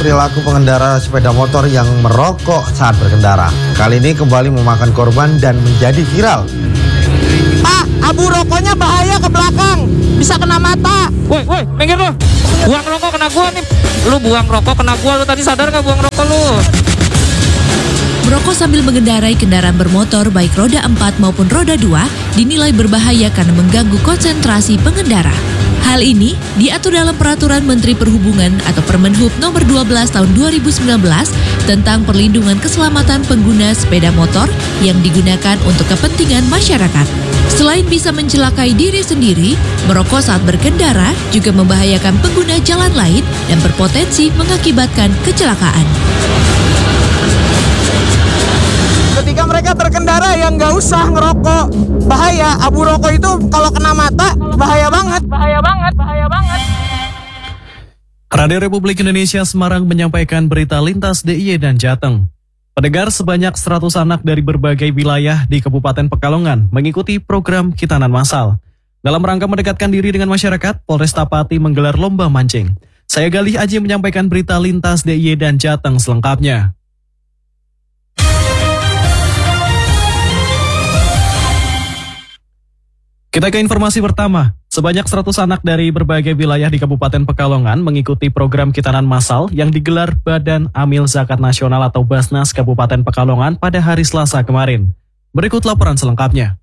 perilaku pengendara sepeda motor yang merokok saat berkendara. Kali ini kembali memakan korban dan menjadi viral. Pak, abu rokoknya bahaya ke belakang, bisa kena mata. Woi, minggir lu. Buang rokok kena gua nih. Lu buang rokok kena gua, lu tadi sadar gak buang rokok lu? Merokok sambil mengendarai kendaraan bermotor baik roda 4 maupun roda 2 dinilai berbahaya karena mengganggu konsentrasi pengendara. Hal ini diatur dalam Peraturan Menteri Perhubungan atau Permenhub Nomor 12 Tahun 2019 tentang perlindungan keselamatan pengguna sepeda motor yang digunakan untuk kepentingan masyarakat. Selain bisa mencelakai diri sendiri, merokok saat berkendara juga membahayakan pengguna jalan lain dan berpotensi mengakibatkan kecelakaan. Ketika mereka berkendara ya nggak usah ngerokok, bahaya. Abu rokok itu kalau kena mata bahaya banget. Radio Republik Indonesia Semarang menyampaikan berita lintas DIY dan Jateng. Pendengar, sebanyak 100 anak dari berbagai wilayah di Kabupaten Pekalongan mengikuti program Khitanan Massal. Dalam rangka mendekatkan diri dengan masyarakat, Polresta Pati menggelar lomba mancing. Saya Galih Aji menyampaikan berita lintas DIY dan Jateng selengkapnya. Kita ke informasi pertama. Sebanyak 100 anak dari berbagai wilayah di Kabupaten Pekalongan mengikuti program Khitanan Massal yang digelar Badan Amil Zakat Nasional atau Basnas Kabupaten Pekalongan pada hari Selasa kemarin. Berikut laporan selengkapnya.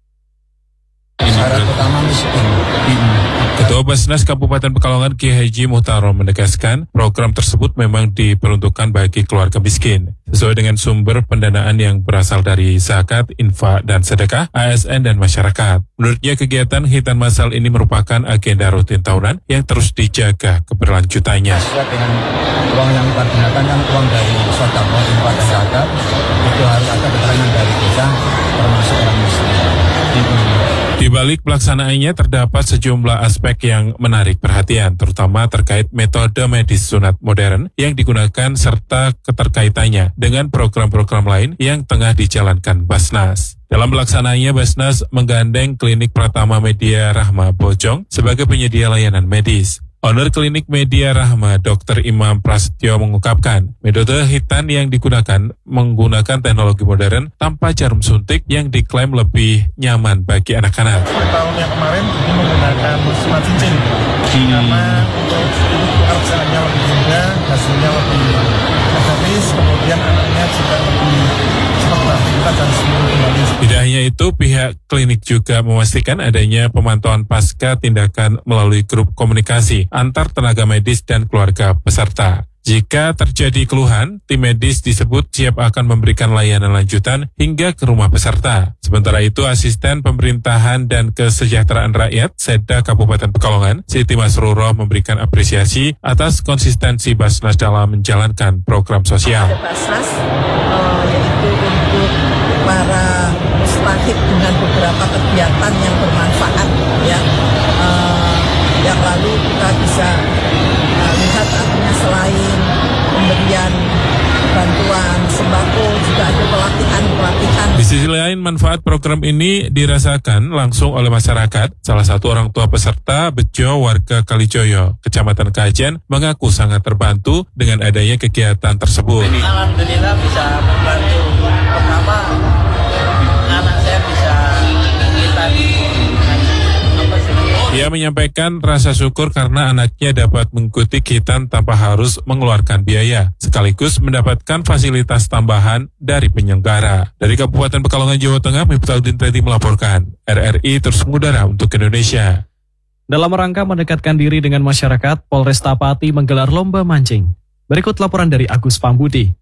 Ketua Basnas Kabupaten Pekalongan Kiai Haji Muhtarom menegaskan program tersebut memang diperuntukkan bagi keluarga miskin sesuai dengan sumber pendanaan yang berasal dari zakat, infak, dan sedekah, ASN, dan masyarakat. Menurutnya kegiatan Khitanan Massal ini merupakan agenda rutin tahunan yang terus dijaga keberlanjutannya. Sesuai dengan uang yang kita gunakan kan uang dari sedekah, infak, dan zakat, itu harus ada keterangan dari desa termasuk orang miskin. Di balik pelaksanaannya terdapat sejumlah aspek yang menarik perhatian, terutama terkait metode medis sunat modern yang digunakan serta keterkaitannya dengan program-program lain yang tengah dijalankan Basnas. Dalam pelaksanaannya, Basnas menggandeng Klinik Pratama Media Rahma Bojong sebagai penyedia layanan medis. Owner Klinik Media Rahma, Dr. Imam Prasetyo mengungkapkan, metode khitan yang digunakan menggunakan teknologi modern tanpa jarum suntik yang diklaim lebih nyaman bagi anak-anak. Tahun yang kemarin ini menggunakan sunat cincin, karena untuk pekerjaannya lebih mudah, hasilnya lebih efektif, kemudian anaknya juga lebih cepat beraktivitas dan sembuh kembali. Tidak hanya itu, pihak klinik juga memastikan adanya pemantauan pasca tindakan melalui grup komunikasi antar tenaga medis dan keluarga peserta. Jika terjadi keluhan, tim medis disebut siap akan memberikan layanan lanjutan hingga ke rumah peserta. Sementara itu, Asisten Pemerintahan dan Kesejahteraan Rakyat Seda Kabupaten Pekalongan, Siti Masruro memberikan apresiasi atas konsistensi Basnas dalam menjalankan program sosial. Basnas yaitu untuk para mustahik dengan beberapa kegiatan yang bermanfaat, ya. Yang lalu kita bisa lihat artinya selain pemberian bantuan sembako juga ada pelatihan. Di sisi lain, manfaat program ini dirasakan langsung oleh masyarakat. Salah satu orang tua peserta, Bejo, warga Kalijoyo, Kecamatan Kajen, mengaku sangat terbantu dengan adanya kegiatan tersebut. Alhamdulillah bisa membantu. Pertama, anak saya bisa kita Ia menyampaikan rasa syukur karena anaknya dapat mengikuti khitan tanpa harus mengeluarkan biaya, sekaligus mendapatkan fasilitas tambahan dari penyelenggara. Dari Kabupaten Pekalongan, Jawa Tengah, Miftahudin Tedi melaporkan, RRI terus mengudara untuk Indonesia. Dalam rangka mendekatkan diri dengan masyarakat, Polresta Pati menggelar lomba mancing. Berikut laporan dari Agus Pambudi.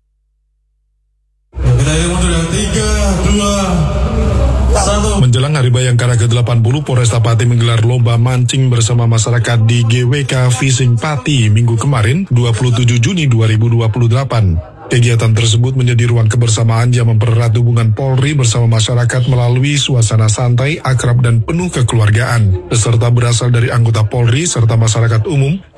Menjelang Hari Bayangkara ke-80, Polresta Pati menggelar lomba mancing bersama masyarakat di GWK Fishing Pati minggu kemarin, 27 Juni 2028. Kegiatan tersebut menjadi ruang kebersamaan yang mempererat hubungan Polri bersama masyarakat melalui suasana santai, akrab, dan penuh kekeluargaan. Peserta berasal dari anggota Polri serta masyarakat umum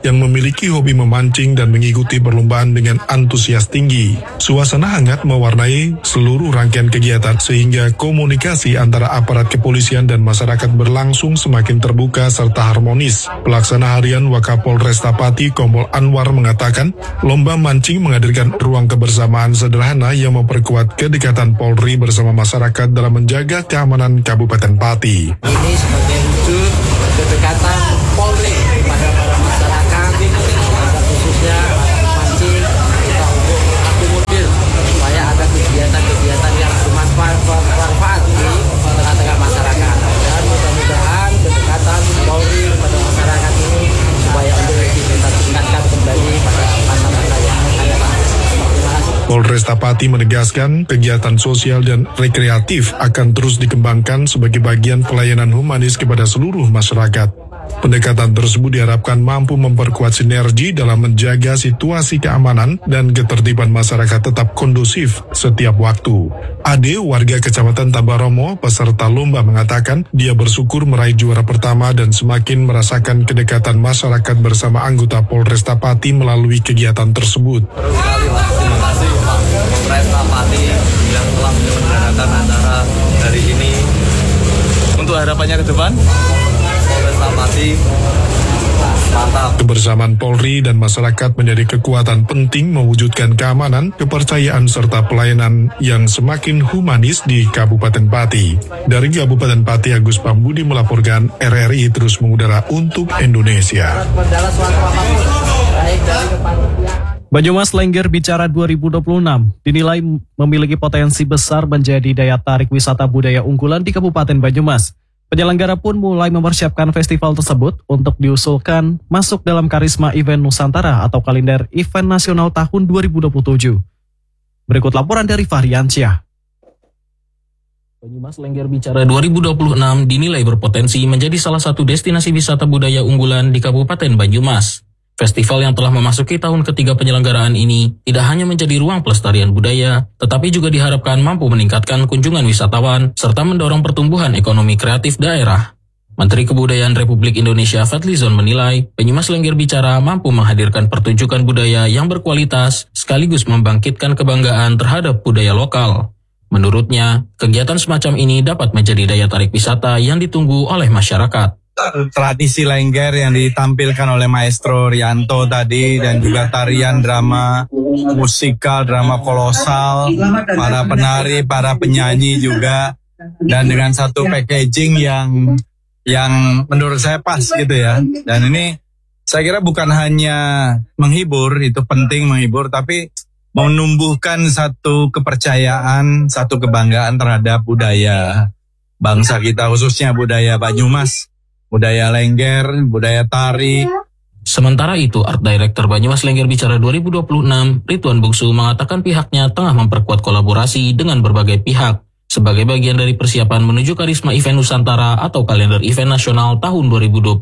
yang memiliki hobi memancing dan mengikuti perlombaan dengan antusias tinggi. Suasana hangat mewarnai seluruh rangkaian kegiatan sehingga komunikasi antara aparat kepolisian dan masyarakat berlangsung semakin terbuka serta harmonis. Pelaksana harian Wakapolresta Pati Kompol Anwar mengatakan, lomba mancing menghadirkan ruang kebersamaan sederhana yang memperkuat kedekatan Polri bersama masyarakat dalam menjaga keamanan Kabupaten Pati. Ini sebagai wujud kedekatan Polri kepada para masyarakat, khususnya mancing, kita untuk akomodir supaya ada kegiatan-kegiatan yang bermanfaat di tengah-tengah masyarakat. Dan mudah-mudahan kedekatan Polri kepada masyarakat ini supaya untuk kita tingkatkan kembali pada masa-masa yang akan datang. Polresta Pati menegaskan kegiatan sosial dan rekreatif akan terus dikembangkan sebagai bagian pelayanan humanis kepada seluruh masyarakat. Pendekatan tersebut diharapkan mampu memperkuat sinergi dalam menjaga situasi keamanan dan ketertiban masyarakat tetap kondusif setiap waktu. Ade, warga Kecamatan Tabaromo, peserta lomba mengatakan dia bersyukur meraih juara pertama dan semakin merasakan kedekatan masyarakat bersama anggota Polresta Pati melalui kegiatan tersebut. Terima kasih Pak Polresta Pati yang telah menyelenggarakan acara hari ini. Untuk harapannya ke depan, Polresta Pati mantap. Kebersamaan Polri dan masyarakat menjadi kekuatan penting mewujudkan keamanan, kepercayaan serta pelayanan yang semakin humanis di Kabupaten Pati. Dari Kabupaten Pati, Agus Pambudi melaporkan, RRI terus mengudara untuk Indonesia. Banyumas Lengger Bicara 2026 dinilai memiliki potensi besar menjadi daya tarik wisata budaya unggulan di Kabupaten Banyumas. Penyelenggara pun mulai mempersiapkan festival tersebut untuk diusulkan masuk dalam karisma event Nusantara atau kalender event nasional tahun 2027. Berikut laporan dari Fahriansyah. Banyumas Lengger Bicara 2026 dinilai berpotensi menjadi salah satu destinasi wisata budaya unggulan di Kabupaten Banyumas. Festival yang telah memasuki tahun ketiga penyelenggaraan ini tidak hanya menjadi ruang pelestarian budaya, tetapi juga diharapkan mampu meningkatkan kunjungan wisatawan serta mendorong pertumbuhan ekonomi kreatif daerah. Menteri Kebudayaan Republik Indonesia Fadlizon menilai Banyumas Lengger Bicara mampu menghadirkan pertunjukan budaya yang berkualitas sekaligus membangkitkan kebanggaan terhadap budaya lokal. Menurutnya, kegiatan semacam ini dapat menjadi daya tarik wisata yang ditunggu oleh masyarakat. Tradisi Lengger yang ditampilkan oleh Maestro Rianto tadi dan juga tarian, drama musikal, drama kolosal, para penari, para penyanyi juga, dan dengan satu packaging yang menurut saya pas gitu ya. Dan ini saya kira bukan hanya menghibur, itu penting menghibur, tapi menumbuhkan satu kepercayaan, satu kebanggaan terhadap budaya bangsa kita, khususnya budaya Banyumas. Budaya Lengger, budaya tari. Sementara itu, Art Director Banyumas Lengger Bicara 2026, Ridwan Bungsu mengatakan pihaknya tengah memperkuat kolaborasi dengan berbagai pihak sebagai bagian dari persiapan menuju karisma event Nusantara atau kalender event nasional tahun 2027.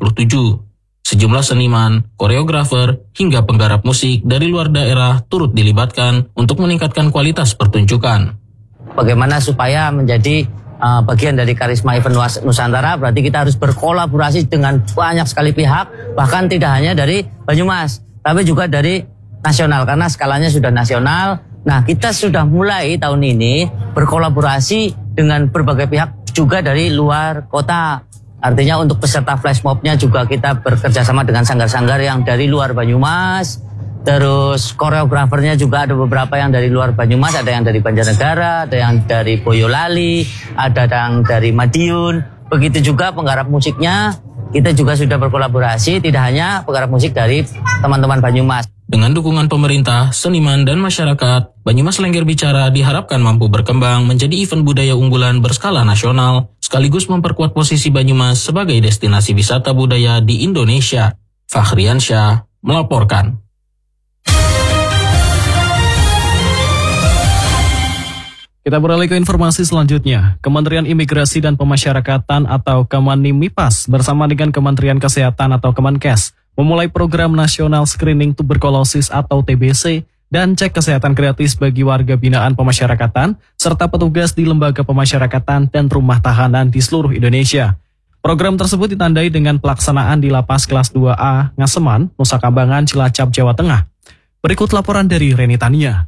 Sejumlah seniman, koreografer, hingga penggarap musik dari luar daerah turut dilibatkan untuk meningkatkan kualitas pertunjukan. Bagaimana supaya menjadi bagian dari karisma event Nusantara, berarti kita harus berkolaborasi dengan banyak sekali pihak, bahkan tidak hanya dari Banyumas, tapi juga dari nasional, karena skalanya sudah nasional. Nah, kita sudah mulai tahun ini berkolaborasi dengan berbagai pihak juga dari luar kota. Artinya untuk peserta flash mobnya juga kita bekerja sama dengan sanggar-sanggar yang dari luar Banyumas. Terus koreografernya juga ada beberapa yang dari luar Banyumas, ada yang dari Banjarnegara, ada yang dari Boyolali, ada yang dari Madiun. Begitu juga penggarap musiknya, kita juga sudah berkolaborasi, tidak hanya penggarap musik dari teman-teman Banyumas. Dengan dukungan pemerintah, seniman, dan masyarakat, Banyumas Lengger Bicara diharapkan mampu berkembang menjadi event budaya unggulan berskala nasional, sekaligus memperkuat posisi Banyumas sebagai destinasi wisata budaya di Indonesia. Fahriansyah melaporkan. Kita beralih ke informasi selanjutnya. Kementerian Imigrasi dan Pemasyarakatan atau Kemenimipas bersama dengan Kementerian Kesehatan atau Kemenkes memulai program nasional screening tuberkulosis atau TBC dan cek kesehatan gratis bagi warga binaan pemasyarakatan serta petugas di lembaga pemasyarakatan dan rumah tahanan di seluruh Indonesia. Program tersebut ditandai dengan pelaksanaan di Lapas Kelas 2A Ngaseman, Nusa Kambangan, Cilacap, Jawa Tengah. Berikut laporan dari Reni Tania.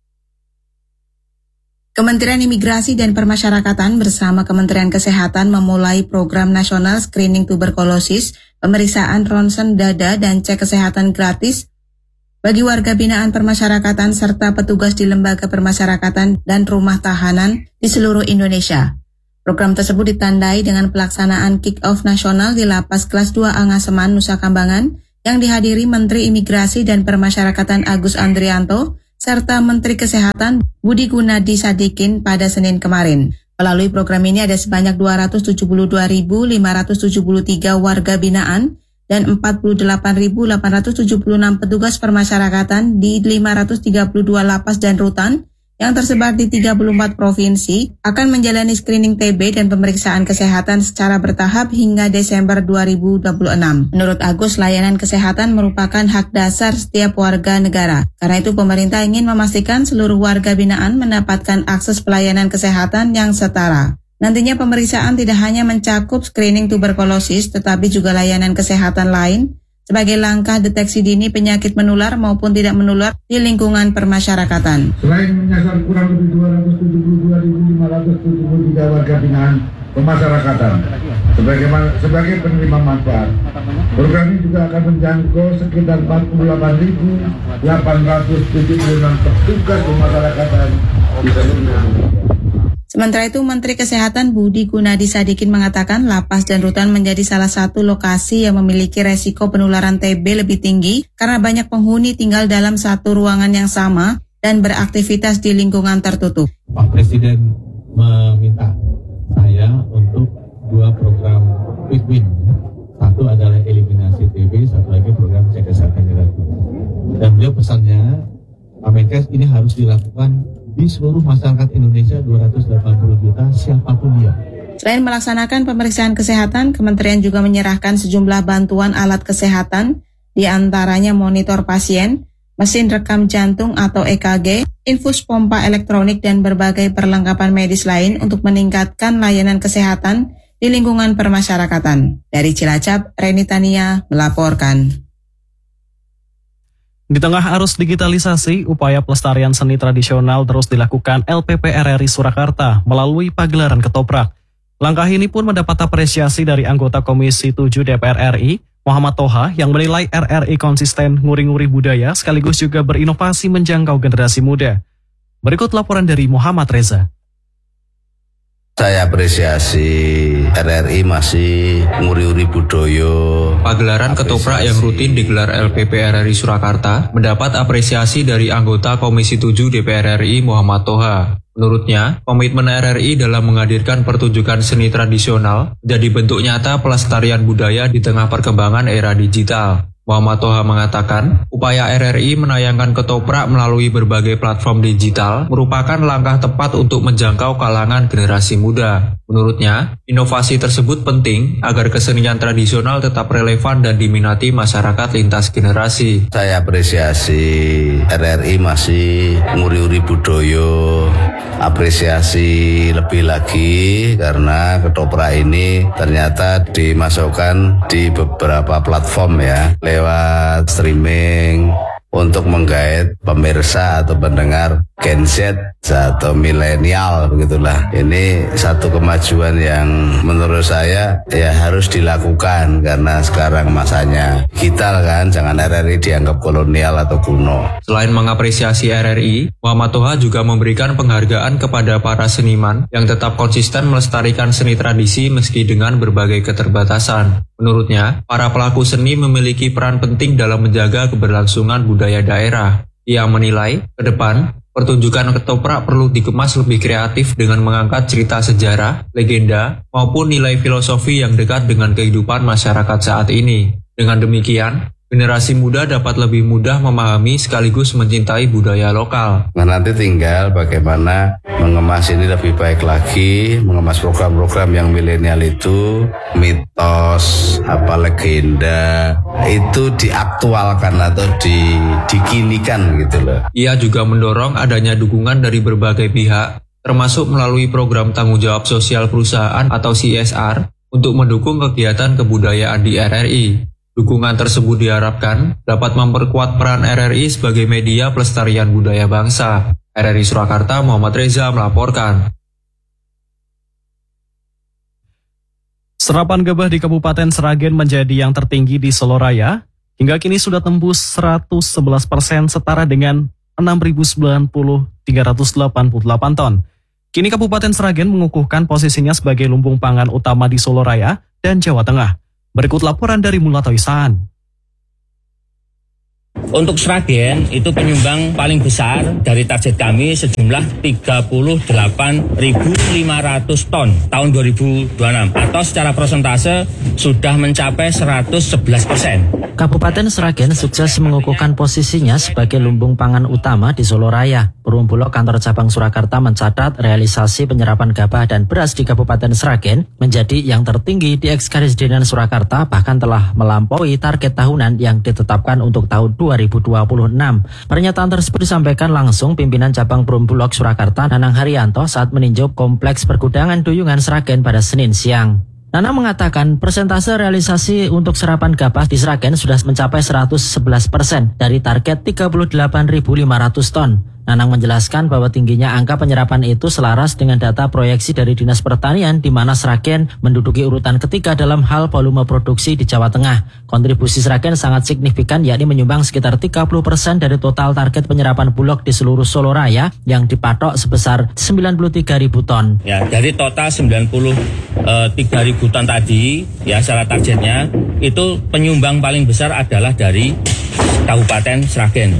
Kementerian Imigrasi dan Permasyarakatan bersama Kementerian Kesehatan memulai program nasional screening tuberkulosis, pemeriksaan ronsen dada dan cek kesehatan gratis bagi warga binaan permasyarakatan serta petugas di lembaga permasyarakatan dan rumah tahanan di seluruh Indonesia. Program tersebut ditandai dengan pelaksanaan kick-off nasional di Lapas Kelas 2A Ngaseman, Nusa Kambangan yang dihadiri Menteri Imigrasi dan Permasyarakatan Agus Andrianto serta Menteri Kesehatan Budi Gunadi Sadikin pada Senin kemarin. Melalui program ini ada sebanyak 272.573 warga binaan dan 48.876 petugas permasyarakatan di 532 lapas dan rutan yang tersebar di 34 provinsi akan menjalani screening TB dan pemeriksaan kesehatan secara bertahap hingga Desember 2026. Menurut Agus, layanan kesehatan merupakan hak dasar setiap warga negara. Karena itu pemerintah ingin memastikan seluruh warga binaan mendapatkan akses pelayanan kesehatan yang setara. Nantinya pemeriksaan tidak hanya mencakup screening tuberkulosis, tetapi juga layanan kesehatan lain sebagai langkah deteksi dini penyakit menular maupun tidak menular di lingkungan permasyarakatan. Selain menyasar kurang lebih 272.573 warga binaan pemasyarakatan sebagai penerima manfaat, program ini juga akan menjangkau sekitar 48.876 petugas pemasyarakatan di seluruh Indonesia. Sementara itu, Menteri Kesehatan Budi Gunadi Sadikin mengatakan lapas dan rutan menjadi salah satu lokasi yang memiliki resiko penularan TB lebih tinggi karena banyak penghuni tinggal dalam satu ruangan yang sama dan beraktivitas di lingkungan tertutup. Pak Presiden meminta saya untuk 2 program quick win. Satu adalah eliminasi TB, satu lagi program cek kesehatan gratis. Dan beliau pesannya, Pak Menkes, ini harus dilakukan di seluruh masyarakat Indonesia 280 juta siapapun dia. Selain melaksanakan pemeriksaan kesehatan, kementerian juga menyerahkan sejumlah bantuan alat kesehatan, di antaranya monitor pasien, mesin rekam jantung atau EKG, infus pompa elektronik dan berbagai perlengkapan medis lain untuk meningkatkan layanan kesehatan di lingkungan permasyarakatan. Dari Cilacap, Reni Tania melaporkan. Di tengah arus digitalisasi, upaya pelestarian seni tradisional terus dilakukan LPP RRI Surakarta melalui pagelaran ketoprak. Langkah ini pun mendapat apresiasi dari anggota Komisi 7 DPR RI, Muhammad Toha, yang menilai RRI konsisten nguri-nguri budaya sekaligus juga berinovasi menjangkau generasi muda. Berikut laporan dari Muhammad Reza. Saya apresiasi RRI masih nguri-nguri budaya. Pagelaran ketoprak yang rutin digelar LPP RRI Surakarta mendapat apresiasi dari anggota Komisi 7 DPR RI Muhammad Toha. Menurutnya, komitmen RRI dalam menghadirkan pertunjukan seni tradisional jadi bentuk nyata pelestarian budaya di tengah perkembangan era digital. Muhammad Toha mengatakan, upaya RRI menayangkan ketoprak melalui berbagai platform digital merupakan langkah tepat untuk menjangkau kalangan generasi muda. Menurutnya, inovasi tersebut penting agar kesenian tradisional tetap relevan dan diminati masyarakat lintas generasi. Saya apresiasi RRI masih nguri-nguri budaya, apresiasi lebih lagi karena ketoprak ini ternyata dimasukkan di beberapa platform ya, lewat streaming untuk menggait pemirsa atau pendengar Gen Z atau milenial begitulah. Ini satu kemajuan yang menurut saya ya harus dilakukan karena sekarang masanya digital kan, jangan RRI dianggap kolonial atau kuno. Selain mengapresiasi RRI, Muhammad Toha juga memberikan penghargaan kepada para seniman yang tetap konsisten melestarikan seni tradisi meski dengan berbagai keterbatasan. Menurutnya, para pelaku seni memiliki peran penting dalam menjaga keberlangsungan budaya daerah. Ia menilai, ke depan, pertunjukan ketoprak perlu dikemas lebih kreatif dengan mengangkat cerita sejarah, legenda, maupun nilai filosofi yang dekat dengan kehidupan masyarakat saat ini. Dengan demikian, generasi muda dapat lebih mudah memahami sekaligus mencintai budaya lokal. Nah, nanti tinggal bagaimana mengemas ini lebih baik lagi, mengemas program-program yang milenial itu, mitos, legenda, itu diaktualkan atau dikinikan gitu loh. Ia juga mendorong adanya dukungan dari berbagai pihak, termasuk melalui program tanggung jawab sosial perusahaan atau CSR, untuk mendukung kegiatan kebudayaan di RRI. Dukungan tersebut diharapkan dapat memperkuat peran RRI sebagai media pelestarian budaya bangsa. RRI Surakarta, Muhammad Reza melaporkan. Serapan gabah di Kabupaten Sragen menjadi yang tertinggi di Solo Raya. Hingga kini sudah tembus 111%, setara dengan 6.090.388 ton. Kini Kabupaten Sragen mengukuhkan posisinya sebagai lumbung pangan utama di Solo Raya dan Jawa Tengah. Berikut laporan dari Mulato Isaan. Untuk Sragen itu penyumbang paling besar dari target kami sejumlah 38.500 ton tahun 2026 atau secara persentase sudah mencapai 111%. Kabupaten Sragen sukses mengukuhkan posisinya sebagai lumbung pangan utama di Solo Raya. Perum Bulog Kantor Cabang Surakarta mencatat realisasi penyerapan gabah dan beras di Kabupaten Sragen menjadi yang tertinggi di Eks-Karesidenan Surakarta, bahkan telah melampaui target tahunan yang ditetapkan untuk tahun 2026. Pernyataan tersebut disampaikan langsung pimpinan cabang Perum Bulog Surakarta Nanang Haryanto saat meninjau kompleks pergudangan Duyungan Sragen pada Senin siang. Nanang mengatakan persentase realisasi untuk serapan gabah di Sragen sudah mencapai 111% dari target 38.500 ton. Nanang menjelaskan bahwa tingginya angka penyerapan itu selaras dengan data proyeksi dari Dinas Pertanian di mana Sragen menduduki urutan ketiga dalam hal volume produksi di Jawa Tengah. Kontribusi Sragen sangat signifikan, yakni menyumbang sekitar 30% dari total target penyerapan Bulog di seluruh Solo Raya yang dipatok sebesar 93.000 ton. Ya, dari total 93.000 ton tadi, ya secara targetnya itu penyumbang paling besar adalah dari Kabupaten Sragen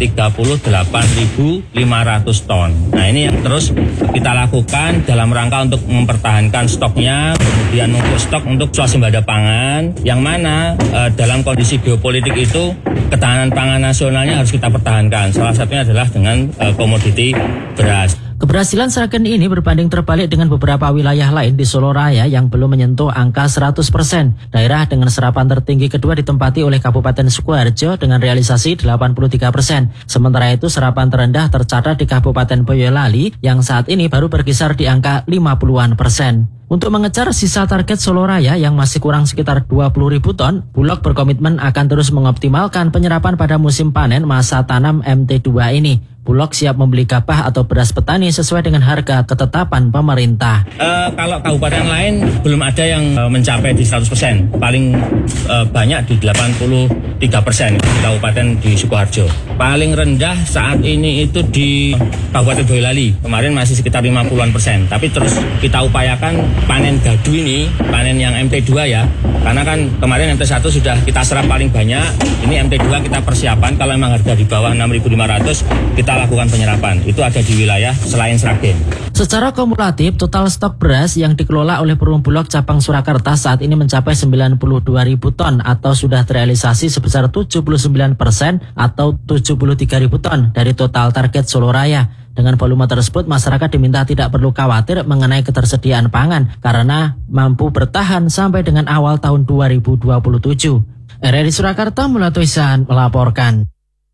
38.500 ton. Nah, ini yang terus kita lakukan dalam rangka untuk mempertahankan stoknya, kemudian untuk stok untuk swasembada pangan, yang mana dalam kondisi geopolitik itu ketahanan pangan nasionalnya harus kita pertahankan. Salah satunya adalah dengan komoditi beras. Keberhasilan Sragen ini berbanding terbalik dengan beberapa wilayah lain di Solo Raya yang belum menyentuh angka 100%. Daerah dengan serapan tertinggi kedua ditempati oleh Kabupaten Sukoharjo dengan realisasi 83%. Sementara itu serapan terendah tercatat di Kabupaten Boyolali yang saat ini baru berkisar di angka 50-an%. Untuk mengejar sisa target Solo Raya yang masih kurang sekitar 20.000 ton, Bulog berkomitmen akan terus mengoptimalkan penyerapan pada musim panen masa tanam MT2 ini. Bulog siap membeli gabah atau beras petani sesuai dengan harga ketetapan pemerintah. Kalau kabupaten lain belum ada yang mencapai di 100%, paling banyak di 83% di kabupaten di Sukoharjo. Paling rendah saat ini itu di Kabupaten Boyolali, kemarin masih sekitar 50-an%. Tapi terus kita upayakan panen gadu ini, panen yang MT2 ya, karena kan kemarin MT1 sudah kita serap paling banyak, ini MT2 kita persiapan kalau memang harga di bawah 6.500 kita lakukan penyerapan. Itu ada di wilayah selain Sragen. Secara kumulatif, total stok beras yang dikelola oleh Perum Bulog Cabang Surakarta saat ini mencapai 92.000 ton atau sudah terrealisasi sebesar 79% atau 73.000 ton dari total target Solo Raya. Dengan volume tersebut, masyarakat diminta tidak perlu khawatir mengenai ketersediaan pangan karena mampu bertahan sampai dengan awal tahun 2027. RRI Surakarta, Mulato Ihsan melaporkan.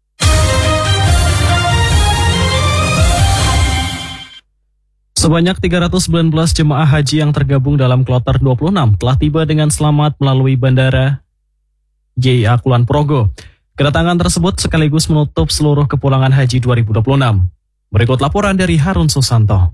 Sebanyak 319 jemaah haji yang tergabung dalam kloter 26 telah tiba dengan selamat melalui Bandara JIA Kulon Progo. Kedatangan tersebut sekaligus menutup seluruh kepulangan haji 2026. Berikut laporan dari Harun Susanto.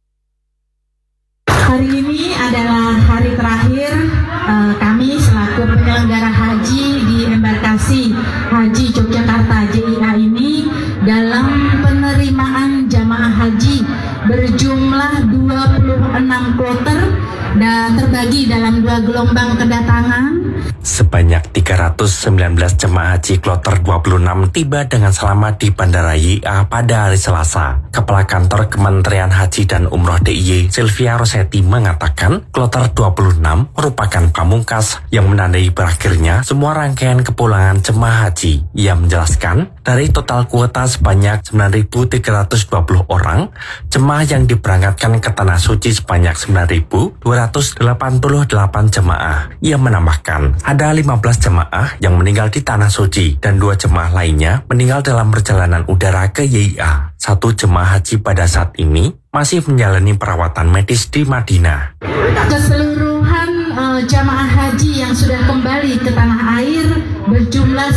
Hari ini adalah hari terakhir kami selaku penyelenggara haji di embarkasi Haji Yogyakarta JIA ini dalam penerimaan jamaah haji berjumlah 26 kloter dan terbagi dalam 2 gelombang kedatangan. Sebanyak 319 jemaah haji kloter 26 tiba dengan selamat di Bandara JIA pada hari Selasa. Kepala Kantor Kementerian Haji dan Umroh DIY, Sylvia Rosetti mengatakan kloter 26 merupakan pamungkas yang menandai berakhirnya semua rangkaian kepulangan jemaah haji. Ia menjelaskan, dari total kuota sebanyak 9.320 orang, jemaah yang diberangkatkan ke Tanah Suci sebanyak 9.288 jemaah. Ia menambahkan, ada 15 jemaah yang meninggal di Tanah Suci dan 2 jemaah lainnya meninggal dalam perjalanan udara ke JIA. 1 jemaah haji pada saat ini masih menjalani perawatan medis di Madinah. Keseluruhan jamaah haji yang sudah kembali ke tanah air berjumlah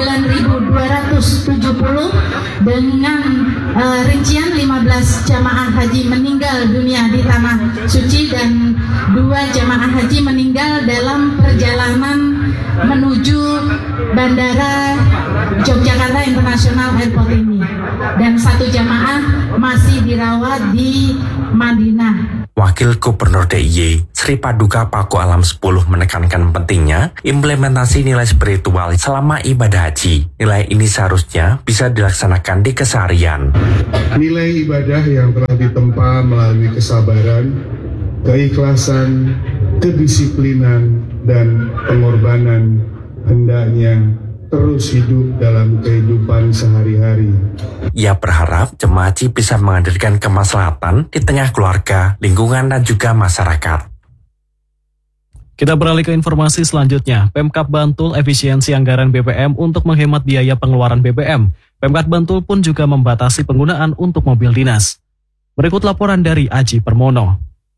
9.270 dengan rincian 15 jamaah haji meninggal dunia di tanah suci dan 2 jamaah haji meninggal dalam perjalanan menuju Bandara Yogyakarta International Airport ini, dan 1 jamaah masih dirawat di Madinah. Wakil Gubernur DIY Sri Paduka Paku Alam 10 menekankan pentingnya implementasi nilai spiritual selama ibadah haji. Nilai ini seharusnya bisa dilaksanakan di keseharian. Nilai ibadah yang telah ditempa melalui kesabaran, keikhlasan, kedisiplinan, dan pengorbanan hendaknya terus hidup dalam kehidupan sehari-hari. Ia berharap jemaah haji bisa menghadirkan kemaslahatan di tengah keluarga, lingkungan, dan juga masyarakat. Kita beralih ke informasi selanjutnya. Pemkab Bantul efisiensi anggaran BBM untuk menghemat biaya pengeluaran BBM. Pemkab Bantul pun juga membatasi penggunaan untuk mobil dinas. Berikut laporan dari Aji Permono.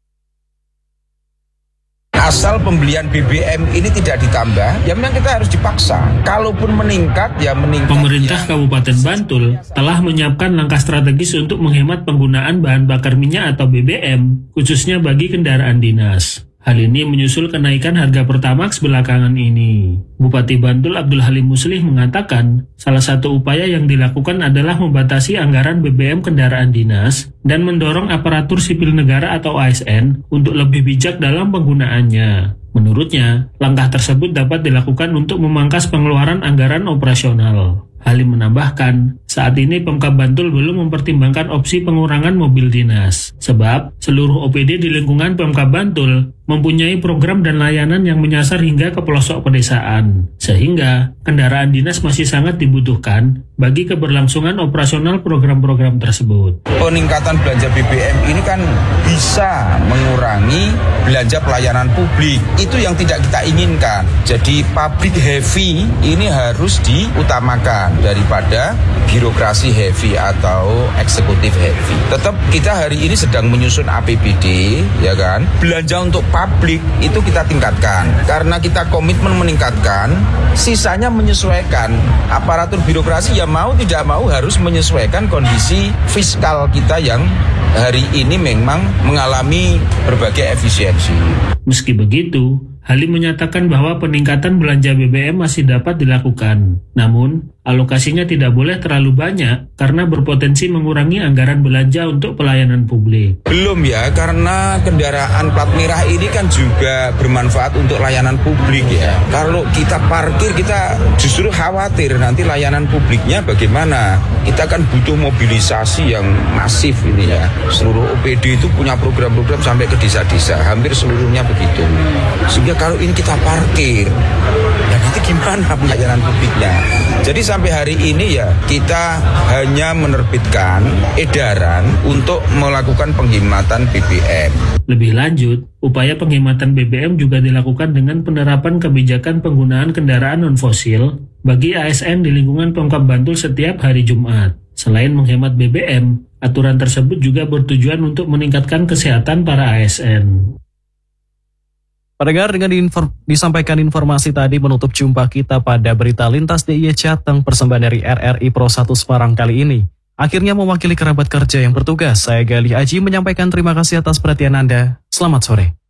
Asal pembelian BBM ini tidak ditambah, ya memang kita harus dipaksa. Kalaupun meningkat, ya meningkat. Pemerintah Kabupaten Bantul telah menyiapkan langkah strategis untuk menghemat penggunaan bahan bakar minyak atau BBM, khususnya bagi kendaraan dinas. Hal ini menyusul kenaikan harga Pertamax belakangan ini. Bupati Bantul Abdul Halim Muslih mengatakan, salah satu upaya yang dilakukan adalah membatasi anggaran BBM kendaraan dinas dan mendorong aparatur sipil negara atau ASN untuk lebih bijak dalam penggunaannya. Menurutnya, langkah tersebut dapat dilakukan untuk memangkas pengeluaran anggaran operasional. Halim menambahkan, saat ini Pemkab Bantul belum mempertimbangkan opsi pengurangan mobil dinas. Sebab, seluruh OPD di lingkungan Pemkab Bantul mempunyai program dan layanan yang menyasar hingga ke pelosok pedesaan. Sehingga, kendaraan dinas masih sangat dibutuhkan bagi keberlangsungan operasional program-program tersebut. Peningkatan belanja BBM ini kan bisa mengurangi belanja pelayanan publik. Itu yang tidak kita inginkan. Jadi public heavy ini harus diutamakan daripada birokrasi heavy atau eksekutif heavy. Tetap kita hari ini sedang menyusun APBD, ya kan? Belanja untuk publik itu kita tingkatkan. Karena kita komitmen meningkatkan, sisanya menyesuaikan. Aparatur birokrasi ya mau tidak mau harus menyesuaikan kondisi fiskal kita yang hari ini memang mengalami berbagai efisiensi. Meski begitu, Halim menyatakan bahwa peningkatan belanja BBM masih dapat dilakukan. Namun, alokasinya tidak boleh terlalu banyak karena berpotensi mengurangi anggaran belanja untuk pelayanan publik. Belum ya, karena kendaraan plat merah ini kan juga bermanfaat untuk layanan publik ya. Kalau kita parkir, kita justru khawatir nanti layanan publiknya bagaimana. Kita kan butuh mobilisasi yang masif ini ya. Seluruh OPD itu punya program-program sampai ke desa-desa, hampir seluruhnya begitu. Sehingga kalau ini kita parkir, ya nanti gimana pelayanan publiknya? Jadi sampai hari ini ya kita hanya menerbitkan edaran untuk melakukan penghematan BBM. Lebih lanjut, upaya penghematan BBM juga dilakukan dengan penerapan kebijakan penggunaan kendaraan non-fosil bagi ASN di lingkungan Pemkab Bantul setiap hari Jumat. Selain menghemat BBM, aturan tersebut juga bertujuan untuk meningkatkan kesehatan para ASN. Pendengar, dengan disampaikan informasi tadi menutup jumpa kita pada berita lintas DIY Jateng persembahan dari RRI Pro 1 Semarang kali ini. Akhirnya mewakili kerabat kerja yang bertugas, saya Gali Aji menyampaikan terima kasih atas perhatian Anda. Selamat sore.